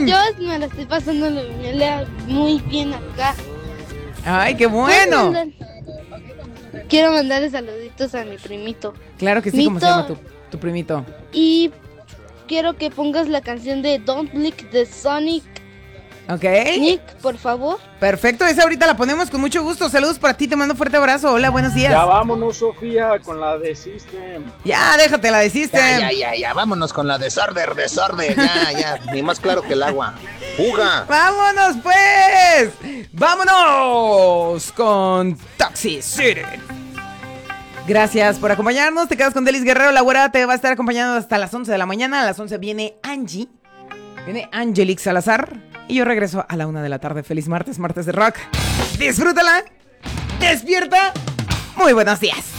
Yo me la estoy pasando muy bien acá. Ay, qué bueno. Quiero mandarle saluditos a mi primito. Claro que sí, Mito, ¿cómo se llama tu primito? Y quiero que pongas la canción de Don't Blink de Sonic. Ok. Nick, por favor. Perfecto, esa ahorita la ponemos con mucho gusto. Saludos para ti, te mando un fuerte abrazo. Hola, buenos días. Ya vámonos, Sofía, con la de System. Ya, déjate la de System. Ya, vámonos con la desorden. Ya, ni más claro que el agua. ¡Fuga! ¡Vámonos, pues! ¡Vámonos con Toxicity! Gracias por acompañarnos. Te quedas con Delis Guerrero. La güera te va a estar acompañando hasta las 11 de la mañana. A las 11 viene Angie. Viene Angelique Salazar. Y yo regreso a la 1 de la tarde. Feliz martes, martes de rock. Disfrútala. Despierta. Muy buenos días.